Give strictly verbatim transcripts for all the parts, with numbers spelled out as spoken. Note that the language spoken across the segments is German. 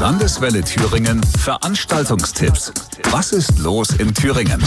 Landeswelle Thüringen Veranstaltungstipps. Was ist los in Thüringen?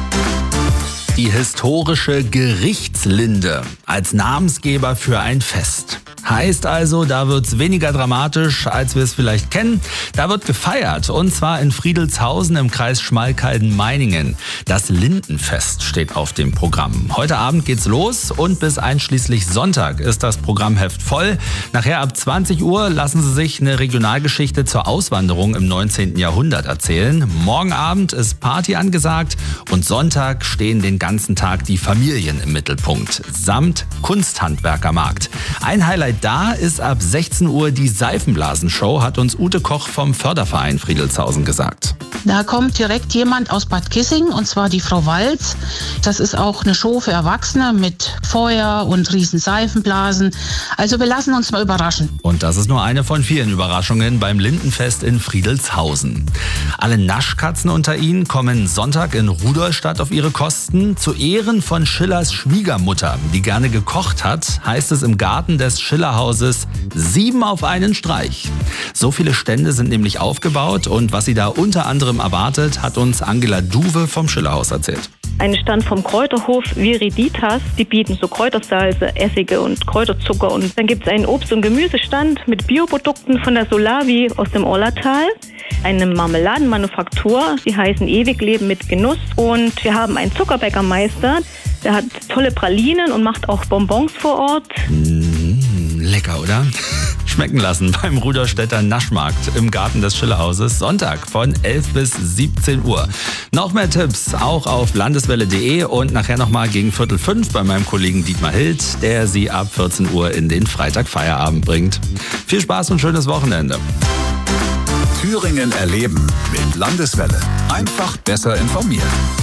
Die historische Gerichtslinde als Namensgeber für ein Fest. Heißt also, da wird's weniger dramatisch, als wir es vielleicht kennen. Da wird gefeiert, und zwar in Friedelshausen im Kreis Schmalkalden-Meiningen. Das Lindenfest steht auf dem Programm. Heute Abend geht's los und bis einschließlich Sonntag ist das Programmheft voll. Nachher ab zwanzig Uhr lassen Sie sich eine Regionalgeschichte zur Auswanderung im neunzehnten Jahrhundert erzählen. Morgen Abend ist Party angesagt und Sonntag stehen den ganzen Tag die Familien im Mittelpunkt, samt Kunsthandwerkermarkt. Ein Highlight da ist ab sechzehn Uhr die Seifenblasenshow, hat uns Ute Koch vom Förderverein Friedelshausen gesagt. Da kommt direkt jemand aus Bad Kissing, und zwar die Frau Walz. Das ist auch eine Show für Erwachsene mit Feuer und riesen Seifenblasen. Also wir lassen uns mal überraschen. Und das ist nur eine von vielen Überraschungen beim Lindenfest in Friedelshausen. Alle Naschkatzen unter Ihnen kommen Sonntag in Rudolstadt auf ihre Kosten. Zu Ehren von Schillers Schwiegermutter, die gerne gekocht hat, heißt es im Garten des Schillerhauses sieben auf einen Streich. So viele Stände sind nämlich aufgebaut, und was sie da unter anderem erwartet, hat uns Angela Duwe vom Schillerhaus erzählt. Ein Stand vom Kräuterhof Viriditas. Die bieten so Kräutersalze, Essige und Kräuterzucker. Und dann gibt es einen Obst- und Gemüsestand mit Bioprodukten von der Solavi aus dem Orlatal. Eine Marmeladenmanufaktur, die heißen Ewigleben mit Genuss. Und wir haben einen Zuckerbäckermeister, der hat tolle Pralinen und macht auch Bonbons vor Ort. Mmh, lecker, oder? Schmecken lassen beim Rudolstädter Naschmarkt im Garten des Schillerhauses. Sonntag von elf bis siebzehn Uhr. Noch mehr Tipps auch auf landeswelle punkt de und nachher nochmal gegen Viertel fünf bei meinem Kollegen Dietmar Hild, der Sie ab vierzehn Uhr in den Freitagfeierabend bringt. Viel Spaß und schönes Wochenende. Thüringen erleben mit Landeswelle. Einfach besser informiert.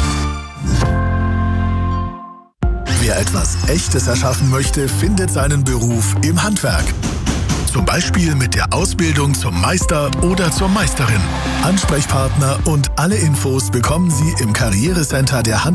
Wer etwas Echtes erschaffen möchte, findet seinen Beruf im Handwerk. Zum Beispiel mit der Ausbildung zum Meister oder zur Meisterin. Ansprechpartner und alle Infos bekommen Sie im Karrierecenter der Handwerk.